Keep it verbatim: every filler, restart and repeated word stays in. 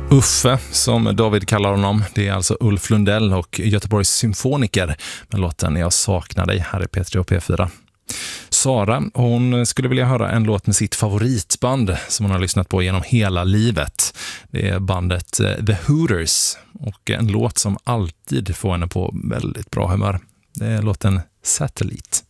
Uffe, som David kallar honom, det är alltså Ulf Lundell och Göteborgs symfoniker med låten Jag saknar dig här i P tre och P fyra. Sara, hon skulle vilja höra en låt med sitt favoritband som hon har lyssnat på genom hela livet. Det är bandet The Hooters och en låt som alltid får henne på väldigt bra humör. Det är låten Satellite.